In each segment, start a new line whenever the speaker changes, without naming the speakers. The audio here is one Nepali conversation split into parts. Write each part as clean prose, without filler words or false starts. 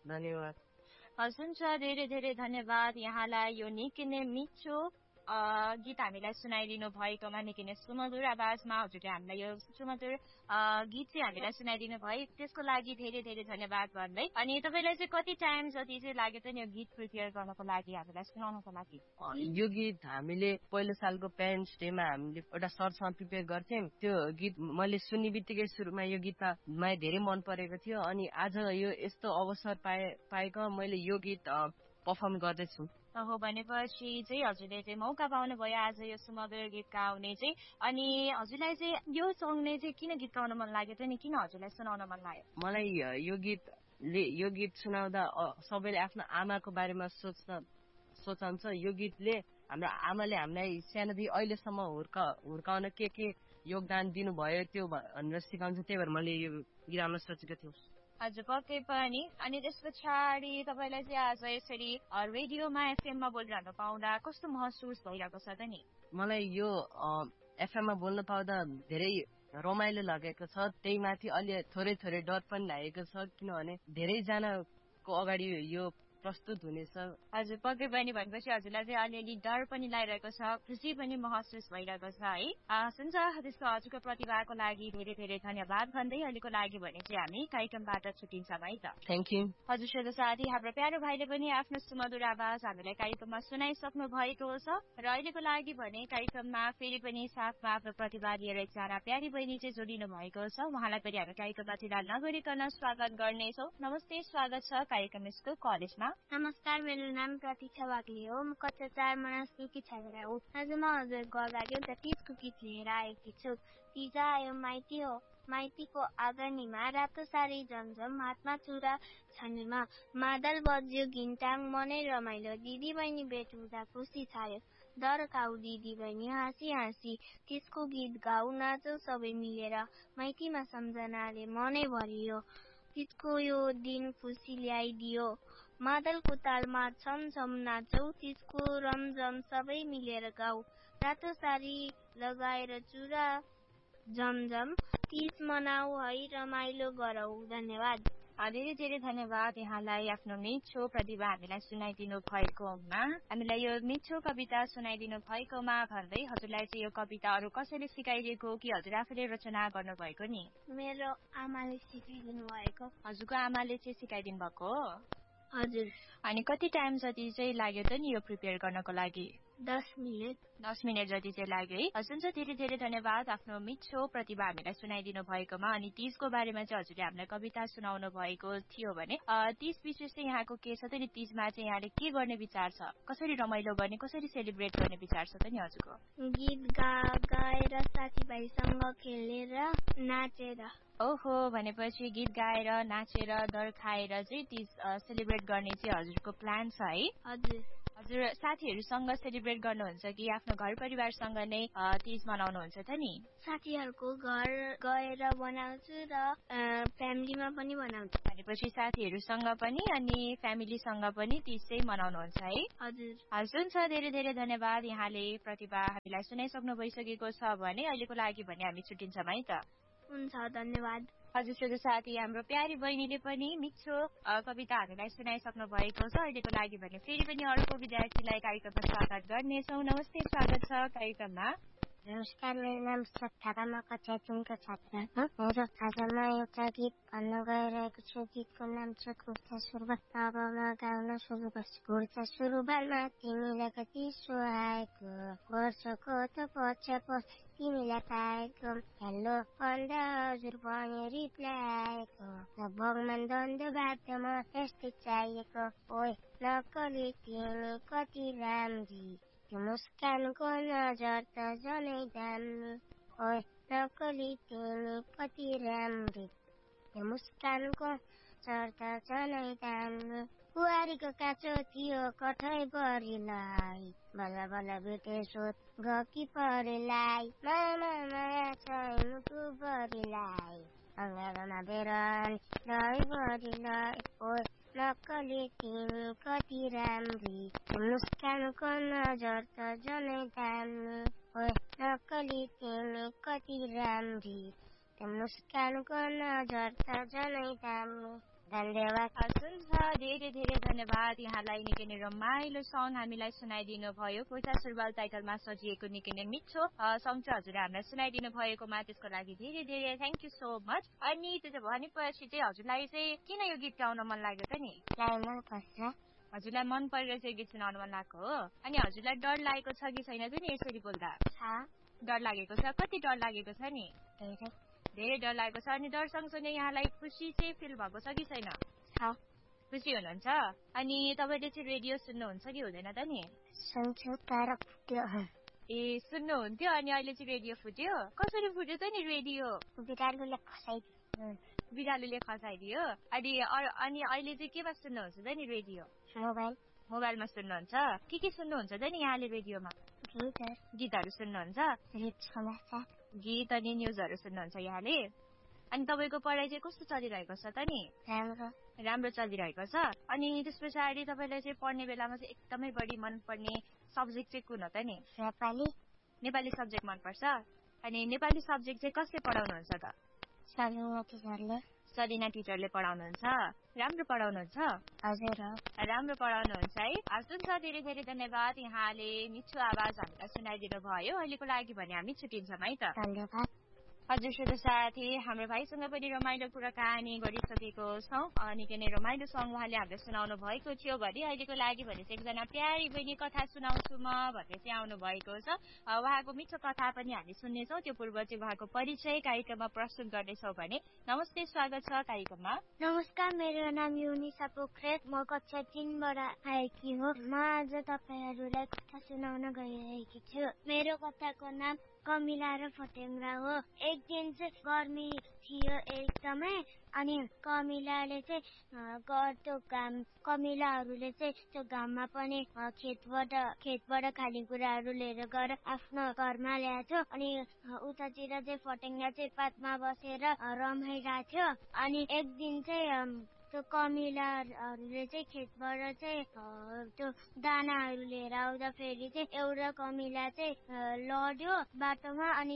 धन्यवाद।
हुन्छ, धेरै धेरै धन्यवाद यहाँलाई। यो निकै नै मिठो गीत हामीलाई सुनाइदिनु भएकोमा, निकै नै सुमधुर आवाजमा हजुरले हामीलाई यो सुमधुर गीत चाहिँ हामीलाई सुनाइदिनु भयो, त्यसको लागि धेरै धेरै धन्यवाद भन्दै। अनि तपाईँलाई चाहिँ कति टाइम जति चाहिँ लाग्यो त नि यो गीत प्रिपेयर गर्नको लागि, हामीलाई सुनाउनको लागि?
यो गीत हामीले पहिलो सालको प्यारेन्ट्स डेमा हामीले एउटा सरसँग प्रिपेयर गर्थ्यौँ। त्यो गीत मैले सुन्ने बित्तिकै सुरुमा यो गीतमा मलाई धेरै मन परेको थियो। अनि आज यो यस्तो अवसर पाएको मैले यो गीत पर्फर्म गर्दैछु।
हो भनेपछि चाहिँ हजुरले चाहिँ मौका पाउनुभयो आज यो सुमधुर गीत गाउने चाहिँ। अनि हजुरलाई चाहिँ यो सङ नै चाहिँ किन गीत गाउन मन लाग्यो त नि, किन हजुरलाई सुनाउन मन लाग्यो?
मलाई यो गीत सुनाउँदा सबैले आफ्नो आमाको बारेमा सोचन्छ। यो गीतले हाम्रो आमाले हामीलाई सानोदेखि अहिलेसम्म हुर्काउन के योगदान दिनुभयो त्यो भनेर सिकाउँछ। त्यही भएर मैले यो गीत गाउन सोचेको थिएँ।
हजुर, पक्कै पनि। अनि त्यस पछाडि तपाईँलाई चाहिँ आज यसरी रेडियोमा एफएममा बोलिरहनु पाउँदा कस्तो महसुस भइरहेको छ त नि?
मलाई यो एफएममा बोल्न पाउँदा धेरै रमाइलो लागेको छ। त्यही माथि अलि थोरै डर पनि लागेको छ, किनभने धेरैजनाको अगाडि यो प्रस्तुत हुनेछ।
हजुर, पक्कै पनि। भनेपछि हजुरलाई चाहिँ अलिअलि डर पनि लागिरहेको छ, खुसी पनि महसुस भइरहेको छ है। हुन्छ, त्यसको हजुरको प्रतिभाको लागि धेरै धेरै धन्यवाद भन्दै अहिलेको लागि भने चाहिँ हामी कार्यक्रमबाट छुट्टिन्छौँ है त।
Thank you.
हजुर श्रोता साथी, हाम्रो प्यारो भाइले पनि आफ्नो सुमधुर आवाज हामीलाई कार्यक्रममा सुनाइसक्नु भएको छ र अहिलेको लागि भने कार्यक्रममा फेरि पनि साथमा आफ्नो प्रतिभा लिएर एकजना प्यारी बहिनी चाहिँ जोडिनु भएको छ। उहाँलाई पनि हामी कार्यक्रममा फिलहाल नगरिकन स्वागत गर्नेछौँ। नमस्ते, स्वागत छ कार्यक्रम स्कुल कलेजमा।
नमस्कार, मेरो नाम प्रतीक्षा वाग्ले हो। म कक्षा 4 मनस्कुकी छात्रा हो। आज म हजुरको अगाडि एउटा तीजको गीत लिएर आएकी छु। तीज आयो माइती हो, माइतीको आँगनीमा रातो सारी झमझम, हातमा चुरा छानीमा मादल बज्यो घिन्टाङ, मनै रमाइलो दिदी बहिनी भेट हुँदा खुसी छायो। डर खाऊ दिदी बहिनी हाँसी हाँसी, तीजको गीत गाऊ नाचौ सबै मिलेर, माइतीमा सम्झनाले मनै भरियो, तीजको यो दिन खुसी ल्याइदियो। मादलको तालमा छमछम नाचौ, तीजको रमझम सबै मिलेर गाऊ, रातो सारी लगाएर चुरा झमझम, तीज मनाऊ है रमाइलो गरौ। धन्यवाद।
धेरै धेरै धन्यवाद यहाँलाई आफ्नो मिठो प्रतिभा हामीलाई सुनाइदिनु भएकोमा, हामीलाई यो मिठो कविता सुनाइदिनु भएकोमा भन्दै हजुरलाई चाहिँ यो कविता अरू कसैले सिकाइदिएको कि हजुर आफूले रचना गर्नुभएको नि?
मेरो आमाले सिकाइदिनु भएको।
हजुरको आमाले चाहिँ सिकाइदिनु भएको?
हजुर।
अनि कति टाइम जति चाहिँ लाग्यो त नि यो प्रिपेयर गर्नको लागि?
10 मिनट
जति चाहिँ लाग्यो है। हजुर, धेरै धेरै धन्यवाद आफ्नो मिठो प्रतिभा हामीलाई सुनाइदिनु भएकोमा। अनि तीजको बारेमा चाहिँ हजुरले हामीलाई कविता सुनाउनु भएको थियो भने तीज विशेष चाहिँ यहाँको के छ त नि? तीजमा चाहिँ यहाँले के गर्ने विचार छ? कसरी रमाइलो गर्ने, कसरी सेलिब्रेट गर्ने विचार छ त नि हजुरको?
गीत गाएर साथीभाइसँग खेलेर नाचेर।
ओहो, भनेपछि गीत गाएर नाचेर डर खाएर चाहिँ तीज सेलिब्रेट गर्ने चाहिँ हजुरको प्लान छ है?
हजुर।
हजुर, साथीहरूसँग सेलिब्रेट गर्नुहुन्छ कि आफ्नो घर परिवारसँग नै तीज मनाउनुहुन्छ त नि?
साथीहरूको घर गएर बनाउँछु र फ्यामिलीमा पनि बनाउँछु।
भनेपछि साथीहरूसँग पनि अनि फ्यामिलीसँग पनि तीज चाहिँ मनाउनुहुन्छ है?
हजुर।
हुन्छ, धेरै धेरै धन्यवाद। यहाँले प्रतिभा हामीलाई सुनाइसक्नु भइसकेको छ भने अहिलेको लागि भने हामी छुट्टिन्छौँ है त।
हुन्छ, धन्यवाद।
हजुर श्रोता साथी, हाम्रो प्यारी बहिनीले पनि मिठो कविता हामीलाई सुनाइसक्नु भएको छ। अहिलेको लागि भने फेरि पनि अर्को विद्यार्थीलाई कार्यक्रममा स्वागत गर्नेछौँ। नमस्ते, स्वागत छ कार्यक्रममा।
नमस्कार, मेरो नाम सत्तारा, म कक्षा 3 को छात्र हो। मेरो खाजामा एउटा गीत भन्न गइरहेको छु। गीतको नाम छ घुर्चा सुरुवाल। अब म गाउन सुरु गर्छु। घुर्चा सुरुवालमा तिमीलाई कति सुहाएको, वर्षको त पछि तिमीलाई पाएको, हेलो भन्दा हजुर भन्यो रिप्लाई आएको, भगवान द्वन्द बाटोमा यस्तै चाहिएको। ओए नक्कली तिमी कति राम्री, त्यो मुस्कानको नजर त झनै दामी। ओए नक्कली तिमी कति राम्री, त्यो मुस्कानको नजर त झनै दामी। बुहारीको काँचो थियो कठैबरीलाई, बल्ल बल्ल भेटे सोध गकी परेलाई, मामा माया छ मुटुभरिलाई, अङ्गालोमा बेरन रैभरिलाई। ओए नक्कली तिमी कति राम्री, मुस्कानको नजर त झनै दामी। ओए नक्कली तिमी कति राम्री, त्यो मुस्कानको नजर त झनै दामी। धन्यवाद।
हुन्छ, धेरै धेरै धन्यवाद यहाँलाई। निकै नै रमाइलो सङ हामीलाई सुनाइदिनु भयो। कोइसा सुरुवाल टाइटलमा सजिएको निकै नै मिठो सङ चाहिँ हजुरले हामीलाई सुनाइदिनु भएकोमा त्यसको लागि धेरै धेरै थ्याङ्क यू सो मच। अनि त्यो चाहिँ भनेपछि चाहिँ हजुरलाई चाहिँ किन यो गीत गाउन मन लाग्यो त नि?
मनपर्छ।
हजुरलाई मन परेर चाहिँ गीत सुनाउन मन लागेको हो? अनि हजुरलाई डर लागेको छ कि छैन त नि यसरी बोल्दा? डर लागेको छ। कति डर लागेको छ नि? धेरै डर लागेको छ। अनि डर सँगसँगै यहाँलाई खुसी चाहिँ फिल भएको छ कि छैन? खुसी हुनुहुन्छ? अनि तपाईँले चाहिँ रेडियो सुन्नुहुन्छ कि हुँदैन त नि?
सुन्छु तर फुट्यो।
ए सुन्नुहुन्थ्यो अनि अहिले चाहिँ रेडियो फुट्यो? कसरी फुट्यो त नि रेडियो?
बिरालोले खसाइदियो।
बिरालोले खसाइदियो। अनि अहिले चाहिँ केमा सुन्नुहुन्छ त नि रेडियो? मोबाइलमा सुन्नुहुन्छ? के सुन्नुहुन्छ त नि यहाँले रेडियोमा? गीतहरू सुन्नुहुन्छ? गीत अनि न्युजहरू सुन्नुहुन्छ यहाँले? अनि तपाईँको पढाइ चाहिँ कस्तो चलिरहेको छ त नि? राम्रो चलिरहेको छ। अनि त्यस पछाडि तपाईँलाई चाहिँ पढ्ने बेलामा चाहिँ एकदमै बढी मनपर्ने सब्जेक्ट चाहिँ कुन हो त नि? नेपाली सब्जेक्ट मनपर्छ। अनि नेपाली सब्जेक्ट चाहिँ कसले पढाउनुहुन्छ त? सलिना टिचरले पढाउनुहुन्छ। राम्रो पढाउनुहुन्छ?
हजुर
राम्रो पढाउनुहुन्छ है। हुन्छ, धेरै धेरै धन्यवाद यहाँले मिठो आवाज हामीलाई सुनाइदिनु भयो। अहिलेको लागि भने हामी छुट्टिन्छौँ है त।
धन्यवाद।
हजुर श्रोता साथी, हाम्रो भाइसँग पनि रमाइलो कुराकानी गरिसकेको छौँ। निकै नै रमाइलो सङ उहाँले हामीलाई सुनाउनु भएको थियो भने अहिलेको लागि भने चाहिँ एकजना प्यारी बहिनी कथा सुनाउँछु म भन्ने चाहिँ आउनु भएको छ। उहाँको मिठो कथा पनि हामी सुन्नेछौँ। त्यो पूर्व चाहिँ उहाँको परिचय कार्यक्रममा प्रस्तुत गर्नेछौँ भने। नमस्ते, स्वागत छ कार्यक्रममा।
नमस्कार, मेरो नाम युनिसा पोखरेल, म कक्षा 3बाट आएकी हो। म आज तपाईहरूलाई कथा सुनाउन गइरहेकी छु। मेरो कथाको नाम कमिला र फटेङ्ग्रा हो। एक दिन चाहिँ गर्मी थियो एकदमै, अनि कमिलाहरूले त्यो घाममा पनि खेतबाट खानेकुराहरू लिएर गएर आफ्नो घरमा ल्याएको। अनि उतातिर चाहिँ फटेङ्ग्रा चाहिँ पातमा बसेर रमाइरहेको थियो। अनि एक दिन चाहिँ त्यो कमिलाहरूले चाहिँ खेतबाट चाहिँ त्यो दानाहरू लिएर आउँदाखेरि चाहिँ एउटा कमिला चाहिँ लड्यो बाटोमा। अनि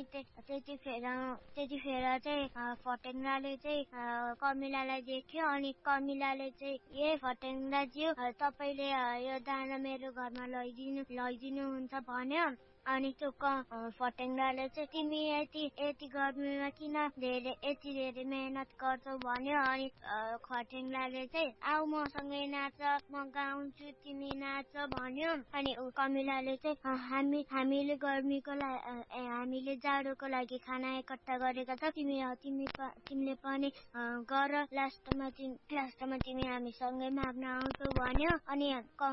त्यतिखेर चाहिँ फटेङ्ग्राले चाहिँ कमिलालाई देख्यो। अनि कमिलाले चाहिँ ए फटेङ्ग्राज्यू, तपाईँले यो दाना मेरो घरमा लैदिनुहुन्छ भन्यो। अनि त्यो फटेङ्ग्राले चाहिँ तिमी यति गर्मीमा किन यति धेरै मेहनत गर्छौ भन्यो। अनि फटेङ्ग्राले चाहिँ आऊ मसँगै नाच, म गाउँछु, तिमी नाच भन्यो। अनि कमिलाले चाहिँ हामीले हामीले जाडोको लागि खाना एकट्ठा गरेका छ, तिमीले पनि गर, लास्टमा तिमी हामीसँगै माग्न आउँछौ भन्यो। अनि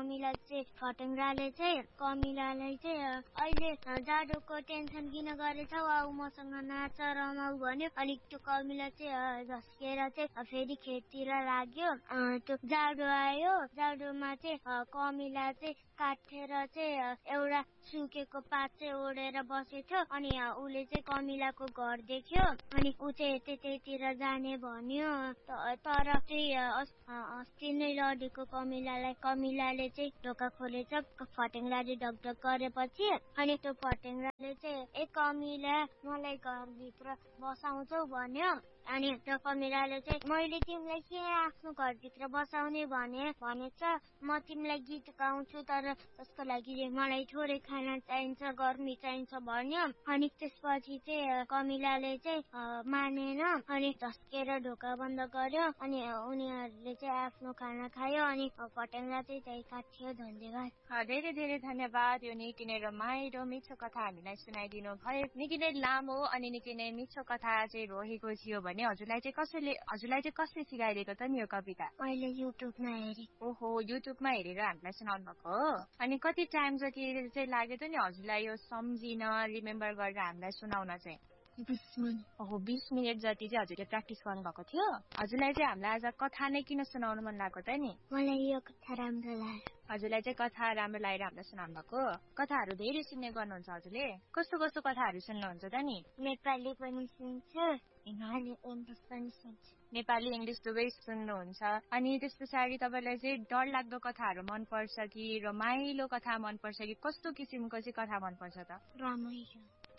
फटेङ्ग्राले चाहिँ कमिलालाई चाहिँ अहिले जाडोको टेन्सन किन गरेछौ, आऊ मसँग नाच रमाऊ भन्यो। अनि त्यो कमिला चाहिँ झस्केर चाहिँ फेरि खेततिर लाग्यो। त्यो जाडो आयो, जाडोमा चाहिँ कमिला चाहिँ काटेर चाहिँ एउटा सुकेको पात चाहिँ ओढेर बसेछ। अनि उसले चाहिँ कमिलाको घर देख्यो। अनि ऊ चाहिँ त्यतैतिर जाने भन्यो। तर चाहिँ अस्ति नै लडेको कमिलाले चाहिँ ढोका खोलेछ। फटेङ्ग्राले ढकढक गरेपछि अनि त्यो फटेङ्ग्राले चाहिँ ए कमिला, मलाई घरभित्र बसाउँछौ भन्यो। अनि त्यो कमिलाले चाहिँ मैले तिमीलाई के आफ्नो घरभित्र बसाउने भनेछ, म तिमीलाई गीत गाउँछु, तर त्यसको लागि मलाई थोरै खाना चाहिन्छ, गर्मी चाहिन्छ भन्यो। अनि त्यसपछि चाहिँ कमिलाले चाहिँ मानेन। अनि झस्केर ढोका बन्द गर्यो। अनि उनीहरूले चाहिँ आफ्नो खाना खायो। अनि फटेङ्ग्रा चाहिँ त्यही काट्यो। धन्यवाद।
धेरै धेरै धन्यवाद। यो निकै नै रमाइलो मिठो कथा हामीलाई सुनाइदिनु भयो। निकै नै लामो अनि निकै नै मिठो कथा चाहिँ रहेको थियो भने हजुरलाई चाहिँ कसले सिकाइदिएको त नि यो कविता?
मैले युट्युबमा हेरेँ।
ओहो, युट्युबमा हेरेर हामीलाई सुनाउनु भएको हो? अनि कति टाइम जति चाहिँ लाग्यो त नि हजुरलाई यो सम्झिन, रिमेम्बर गरेर हामीलाई सुनाउन चाहिँ?
20 मिनट।
ओहो, 20 मिनट जति चाहिँ हजुरले प्र्याक्टिस गर्नुभएको थियो। हजुरलाई चाहिँ हामीलाई आज कथा नै किन सुनाउनु मन लाग्यो त नि?
मलाई यो कथा राम्रो लाग्यो।
हजुरलाई चाहिँ कथा राम्रो लागेर हामीलाई सुनाउनु भएको? कथाहरू धेरै सुन्ने गर्नुहुन्छ हजुरले? कस्तो कस्तो कथाहरू सुन्नुहुन्छ त नि?
नेपाली पनि सुन्छु, इङ्ग्लिस पनि सुन्छु।
नेपाली इङ्ग्लिस दुवै सुन्नुहुन्छ। अनि त्यस पछाडि तपाईँलाई चाहिँ डर लाग्दो कथाहरू मनपर्छ कि रमाइलो कथा मनपर्छ कि कस्तो किसिमको चाहिँ कथा मनपर्छ त?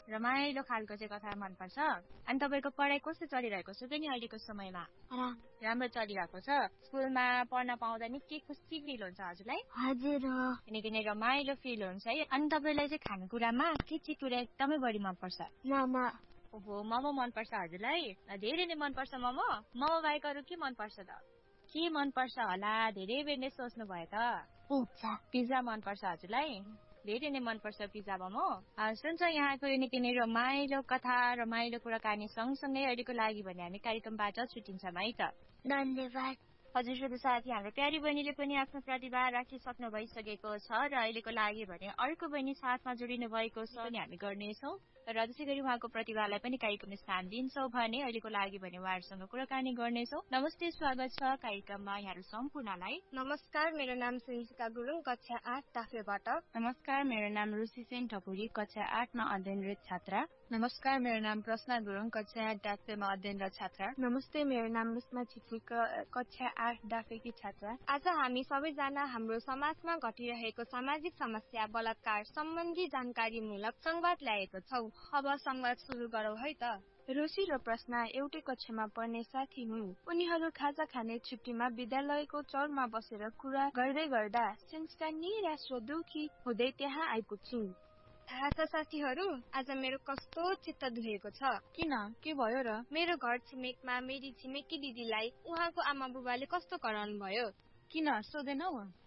रमाइलो खालको चाहिँ कथा मनपर्छ। अनि तपाईँको पढाइ कस्तो चलिरहेको छ त नि अहिलेको समयमा? राम्रो चलिरहेको छ। स्कुलमा पढ्न पाउँदा नि के खुसी फिल हुन्छ हजुरलाई?
हजुर हो।
किनकि रमाइलो फिल हुन्छ है। अनि तपाईँलाई चाहिँ खानेकुरामा के चाहिँ कुरा एकदमै बढी मनपर्छ?
मोमो।
ओहो, मोमो मनपर्छ हजुरलाई? धेरै नै मनपर्छ मोमो? मोमो बाहेक अरू के मनपर्छ त? के मनपर्छ होला? धेरै बेर नै सोच्नु भयो त। पिज्जा मनपर्छ हजुरलाई? धेरै नै मनपर्छ पिज्जा मोमो। सुन्छ यहाँको यो निकै नै रमाइलो कथा, रमाइलो कुराकानी सँगसँगै अहिलेको लागि भने हामी कार्यक्रमबाट छुट्टिन्छौँ है त।
धन्यवाद।
हजुर श्रोता साथी, हाम्रो प्यारी बहिनीले पनि आफ्नो प्रतिभा राखिसक्नु भइसकेको छ र अहिलेको लागि भने अर्को बहिनी साथमा जोडिनु भएको छ पनि हामी गर्नेछौँ र त्यसै गरी उहाँको प्रतिभालाई पनि कार्यक्रममा स्थान दिन्छौँ भने अहिलेको लागि भने उहाँहरूसँग कुराकानी गर्नेछौँ। नमस्ते, स्वागत छ कार्यक्रममा यहाँहरू सम्पूर्णलाई।
नमस्कार, मेरो नाम सन्जिका गुरुङ, कक्षा 8 डाफेबाट।
नमस्कार, मेरो नाम रुसिसेन ठकुरी, कक्षा 8 मा अध्ययनरत छात्रा।
नमस्कार, मेरो नाम प्रश्ना गुरुङ, कक्षा 8 डाफेमा अध्ययनरत छात्रा।
नमस्ते, मेरो नाम रुस्मा छिछि, कक्षा 8 डाफेकी छात्रा। आज हामी सबैजना हाम्रो समाजमा घटिरहेको सामाजिक समस्या बलात्कार सम्बन्धी जानकारीमूलक संवाद ल्याएको छौँ। अब संवाद सुरु गरौँ है त। रुचि र प्रश्ना एउटै कक्षामा पढ्ने साथी हुन्। उनीहरू खाजा खाने छुट्टीमा विद्यालयको चौरमा बसेर कुरा गर्दै गर्दा सेन्सका निराश र दुखी हुँदै त्यहाँ आइपुग्छिन्। थाहा छ साथीहरू, आज मेरो कस्तो चित्त दुखेको छ।
किन? के भयो र?
मेरो घर छिमेकमा मेरी छिमेकी दिदीलाई उहाँको आमा बुबाले कस्तो गराउनु भयो।
किन सोधेनौ?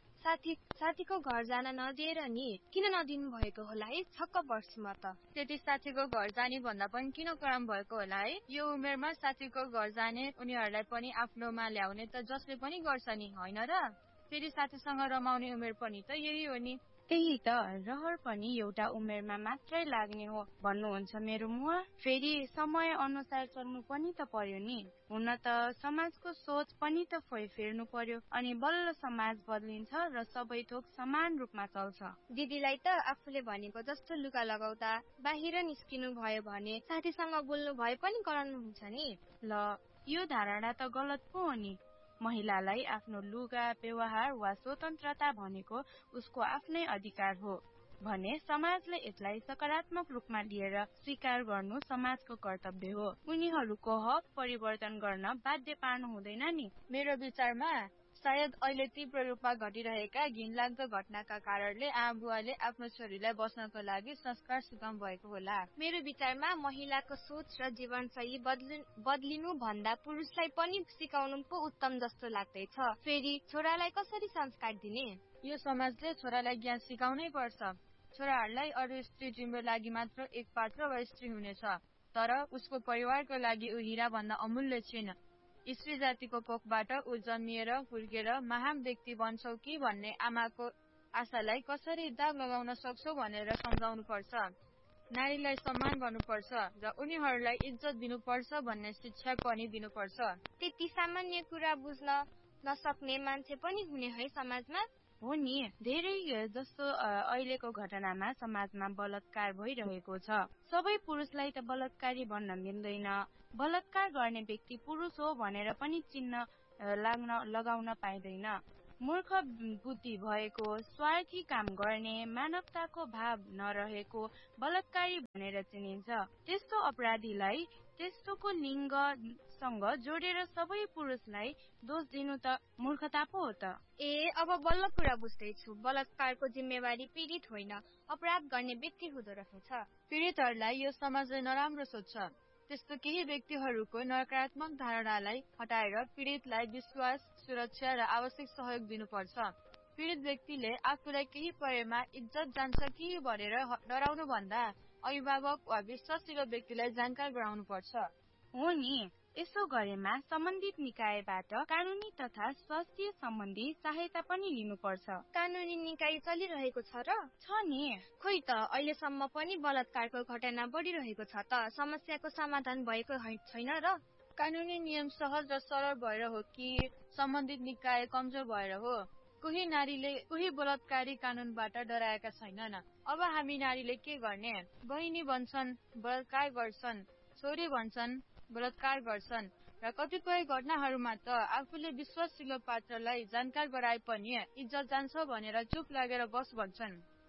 साथीको घर जान नदिएर नि। किन नदिनु भएको होला है? छक्क पर्छु म त।
त्यति साथीको घर जाने भन्दा पनि किन कराम भएको होला है? यो उमेरमा साथीको घर जाने उनीहरूलाई पनि आफ्नोमा ल्याउने त जसले पनि गर्छ नि, होइन र? फेरि साथीसँग रमाउने उमेर पनि त यही हो नि।
त्यही त, रहर पनि एउटा उमेरमा मात्रै लाग्ने हो भन्नुहुन्छ मेरो मुवा। फेरि समय अनुसार चल्नु पनि त पर्यो नि। हुन त समाजको सोच पनि त फेर्नु पर्यो, अनि बल्ल समाज बदलिन्छ र सबै थोक समान रूपमा चल्छ।
दिदीलाई त आफूले भनेको जस्तो लुगा लगाउँदा बाहिर निस्किनु भयो भने साथीसँग बोल्नु भए पनि गराउनुहुन्छ नि।
ल, यो धारणा त गलत पो हो नि। महिलालाई आफ्नो लुगा, व्यवहार वा स्वतन्त्रता भनेको उसको आफ्नै अधिकार हो भने समाजले यसलाई सकारात्मक रूपमा लिएर स्वीकार गर्नु समाजको कर्तव्य हो। उनीहरूको हक परिवर्तन गर्न बाध्य पार्नु हुँदैन नि।
मेरो विचारमा सायद अहिले तीव्र रूपमा घटिरहेका घिनलाग्दो घटनाका कारणले आमा बुवाले आफ्नो छोरीलाई बस्नको लागि संस्कार सिकाउनु भएको होला।
मेरो विचारमा महिलाको सोच र जीवनशैली बदलिनु भन्दा पुरुषलाई पनि सिकाउनु पो उत्तम जस्तो लाग्दैछ। फेरि छोरालाई कसरी संस्कार दिने?
यो समाजले छोरालाई ज्ञान सिकाउनै पर्छ। छोराहरूलाई अरू स्त्री तिम्रो लागि मात्र एक पात्र वा स्त्री हुनेछ, तर उसको परिवारको लागि ऊ हीरा भन्दा अमूल्य छिन्। स्त्री जातिको कोखबाट ऊ जन्मिएर हुर्केर महान व्यक्ति बन्छौ कि भन्ने आमाको आशालाई कसरी दाग लगाउन सक्छौ भनेर सम्झाउनु पर्छ। नारीलाई सम्मान गर्नुपर्छ र उनीहरूलाई इज्जत दिनुपर्छ भन्ने शिक्षा पनि दिनुपर्छ।
त्यति सामान्य कुरा बुझ्न नसक्ने मान्छे पनि हुने है समाजमा।
हो नि, धेरै जस्तो अहिलेको घटनामा समाजमा बलात्कार भइरहेको छ। सबै पुरुषलाई त बलात्कारी भन्न मिल्दैन। बलात्कार गर्ने व्यक्ति पुरुष हो भनेर पनि चिन्ह लगाउन पाइँदैन। मूर्ख बुद्धि भएको, स्वार्थी काम गर्ने, मानवताको भाव नरहेको बलात्कारी भनेर चिनिन्छ। त्यस्तो अपराधीलाई त्यस्तोको लिङ्गसँग जोडेर सबै पुरुषलाई दोष दिनु त मूर्खता पो हो त।
अब बल्ल कुरा बुझ्दैछु। बलात्कारको जिम्मेवारी पीडित होइन, अपराध गर्ने व्यक्ति हुँदो रहेछ।
पीडितहरूलाई यो समाजले नराम्रो सोच्छ। त्यस्तो केही व्यक्तिहरूको नकारात्मक धारणालाई हटाएर पीडितलाई विश्वास, सुरक्षा र आवश्यक सहयोग दिनुपर्छ। पीडित व्यक्तिले आफूलाई केही परेमा इज्जत जान्छ कि भनेर डराउनु भन्दा अभिभावक वा विश्वासिलो व्यक्तिलाई जानकार गराउनु पर्छ।
हो नि, यसो गरेमा सम्बन्धित निकायबाट कानुनी तथा स्वास्थ्य सम्बन्धी सहायता पनि लिनुपर्छ।
कानुनी निकाय चलिरहेको छ र?
छ नि।
खोइ त, अहिलेसम्म पनि बलात्कारको घटना बढिरहेको छ त। समस्याको समाधान भएको छैन र?
कानुनी नियम सहज र सरल भएर हो कि सम्बन्धित निकाय कमजोर भएर हो? कोही बलात्कारी कानूनबाट डराएका छैनन्। अब हामी नारीले के गर्ने? बहिनी भन्छन् बलात्कार गर्छन्, छोरी भन्छन् बलात्कार गर्छन्, र कतिपय घटनाहरूमा त आफूले विश्वासिलो पात्रलाई जानकार गराए पनि इज्जत जान्छ भनेर चुप लागेर बस भन्छन्।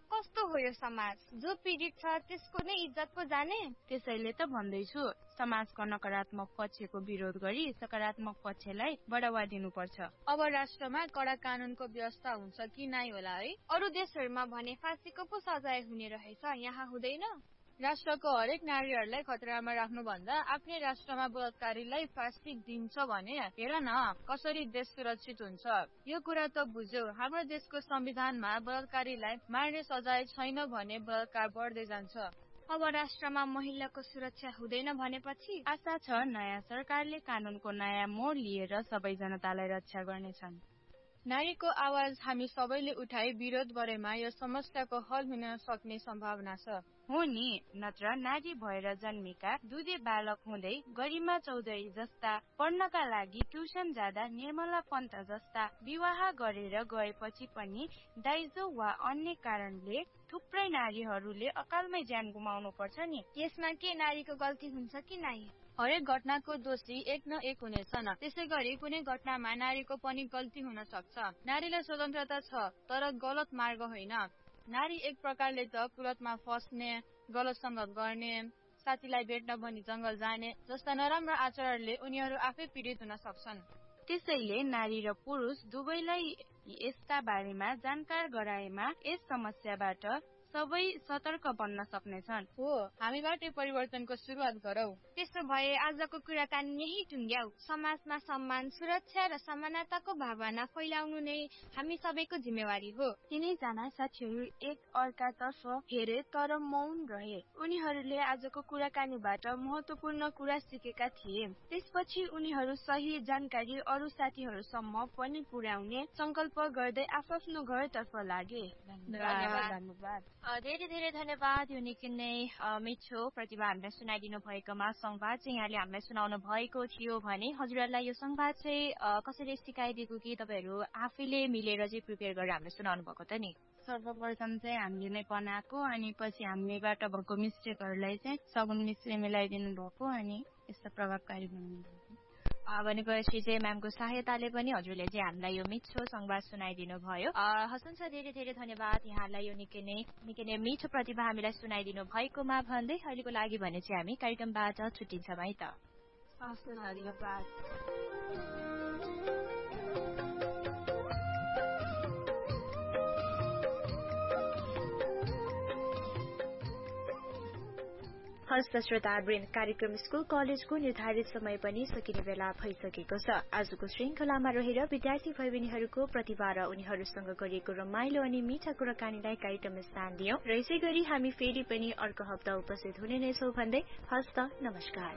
कस्तो हो यो समाज? जो पीडित छ त्यसको नै इज्जत पो जाने?
त्यसैले त भन्दैछु समाजको नकारात्मक पक्षको विरोध गरी सकारात्मक पक्षलाई बढावा दिनुपर्छ।
अब राष्ट्रमा कडा कानूनको व्यवस्था हुन्छ कि नै होला है?
अरू देशहरूमा भने फाँसीको पो सजाय हुने रहेछ, यहाँ हुँदैन?
राष्ट्रको हरेक नारीहरूलाई खतरामा राख्नुभन्दा आफ्नै राष्ट्रमा बलात्कारीलाई फाँसी दिन्छ भने हेर न कसरी देश सुरक्षित हुन्छ। यो कुरा त बुझ्यौ, हाम्रो देशको संविधानमा बलात्कारीलाई मार्ने सजाय छैन भने बलात्कार बढ्दै जान्छ।
अब राष्ट्रमा महिलाको सुरक्षा हुँदैन भनेपछि
आशा छ नयाँ सरकारले कानूनको नयाँ मोड लिएर सबै जनतालाई रक्षा गर्नेछन्।
नारीको आवाज हामी सबैले उठाई विरोध गरेमा यो समस्याको हल हुन सक्ने सम्भावना छ।
हो नि, नत्र नारी भएर जन्मेका दुधे बालक हुँदै गरिमा चौधरी जस्ता, पढ्नका लागि ट्युसन जाँदा निर्मला पन्त जस्ता विवाह गरेर गएपछि पनि दाइजो वा अन्य कारणले थुप्रै नारीहरूले अकालमै ज्यान गुमाउनु पर्छ नि।
यसमा के नारीको गल्ती हुन्छ कि नै?
हरेक घटनाको दोषी एक न एक हुनेछन्। त्यसैगरी कुनै घटनामा नारीको पनि गल्ती हुन सक्छ। नारीलाई स्वतन्त्रता छ तर गलत मार्ग होइन। नारी एक प्रकारले त कुलतमा फस्ने, गलत संगत गर्ने, साथीलाई भेट्न भनी जंगल जाने जस्ता नराम्रो आचरणले उनीहरू आफै पीडित हुन सक्छन्।
त्यसैले नारी र पुरुष दुवैलाई यसका बारेमा जानकार गराएमा यस समस्याबाट सबै सतर्क बन्न सक्नेछन्।
हो, हामीबाटै परिवर्तनको सुरुवात गरौँ।
त्यसो भए आजको कुराकानी यही टुङ्ग्याउ। समाजमा सम्मान, सुरक्षा र समानताको भावना फैलाउनु नै हामी सबैको जिम्मेवारी हो।
तिनैजना साथीहरू एक अर्कातर्फ हेरे तर मौन रहे। उनीहरूले आजको कुराकानीबाट महत्वपूर्ण कुरा सिकेका थिए। त्यसपछि उनीहरू सही जानकारी अरू साथीहरूसम्म पनि पुर्याउने संकल्प गर्दै आफ्नो घरतर्फ लागे।
धन्यवाद।
धेरै धेरै धन्यवाद। यो निकै नै मिठो प्रतिभा हामीलाई सुनाइदिनु भएकोमा। संवाद चाहिँ यहाँले हामीलाई सुनाउनु भएको थियो भने हजुरहरूलाई यो संवाद चाहिँ कसरी सिकाइदिएको कि तपाईँहरू आफैले मिलेर चाहिँ प्रिपेयर गरेर हामीलाई सुनाउनु भएको त नि? सर्वप्रथम चाहिँ हामीले नै बनाएको, अनि पछि हामीबाट भएको मिस्टेकहरूलाई चाहिँ सगुन मिसले मिलाइदिनु भएको, अनि यस्तो प्रभावकारी बनाउनु भनेपछि चाहिँ म्यामको सहायताले पनि हजुरले चाहिँ हामीलाई यो मिठो संवाद सुनाइदिनु भयो। हसन्छ, धेरै धेरै धन्यवाद यहाँलाई यो निकै नै मिठो प्रतिभा हामीलाई सुनाइदिनु भएकोमा भन्दै अहिलेको लागि भने चाहिँ हामी कार्यक्रमबाट छुट्टिन्छौँ है त। धन्यवाद। हस्त श्रोतावृन्द, कार्यक्रम स्कुल कलेजको निर्धारित समय पनि सकिने बेला भइसकेको छ। आजको श्रृंखलामा रहेर विद्यार्थी भाइ बहिनीहरूको प्रतिभा र उनीहरूसँग गरिएको रमाइलो अनि मिठा कुराकानीलाई कार्यक्रममा स्थान दियौं र यसै गरी हामी फेरि पनि अर्को हप्ता उपस्थित हुने नै छौं भन्दै हस्त नमस्कार।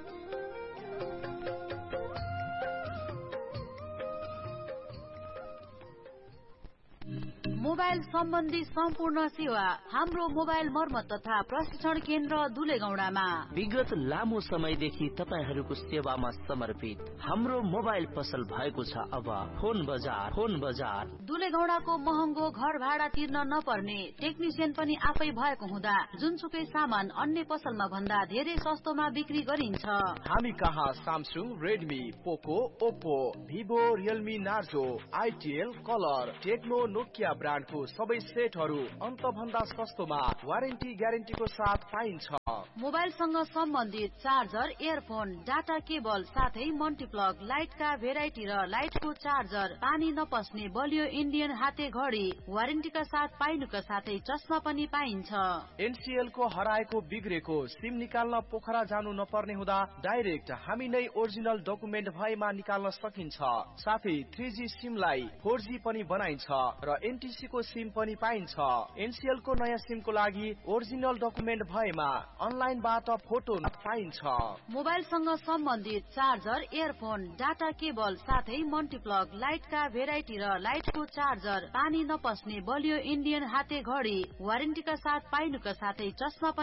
मोबाइल सम्बन्धी सम्पूर्ण सेवा हाम्रो मोबाइल मर्मत तथा प्रशिक्षण केन्द्र दुलेगौडामा।
विगत लामो समयदेखि तपाईहरूको सेवामा समर्पित हाम्रो मोबाइल पसल भएको छ अब फोन बजार।
दुलेगौडाको महँगो घर भाडा तिर्न नपर्ने, टेक्निसियन पनि आफै भएको हुँदा जुनसुकै सामान अन्य पसलमा भन्दा धेरै सस्तोमा बिक्री गरिन्छ।
हामी कहाँ सामसुङ, रेडमी, पोको, Oppo, Vivo, Realme, Narzo, आइटिएल, colour, Tecno, Nokia ब्रान्डको सबै सेटहरू अन्त भन्दा सस्तोमा वारेन्टी ग्यारेन्टीको साथ पाइन्छ।
मोबाइलसँग सम्बन्धित चार्जर, इयरफोन, डाटा केबल साथै मल्टिप्लग, लाइटका भेराइटी र लाइटको चार्जर, पानी नपस्ने बलियो इन्डियन हाते घडी वारेन्टीका साथ पाइनुका साथै चस्मा पनि पाइन्छ।
एनसीएल को हराएको बिग्रेको सिम निकाल्न पोखरा जानु नपर्ने हुँदा डाइरेक्ट हामी नै ओरिजिनल डकुमेन्ट भएमा निकाल्न सकिन्छ। साथै 3G सिमलाई 4G पनि बनाइन्छ र एनटीसी को सिम पनि पाइन्छ। एनसीएल को नयाँ सिम को लागि ओरिजिनल डकुमेन्ट भएमा अनलाइनबाट फोटो पाइन्छ।
मोबाइलसँग सम्बन्धित चार्जर, इयरफोन, डाटा केबल साथै मल्टिप्लग, लाइटका भेराइटी र लाइटको चार्जर, पानी नपस्ने बलियो इन्डियन हाते घडी वारेन्टीका साथ पाइनुका साथै चस्मा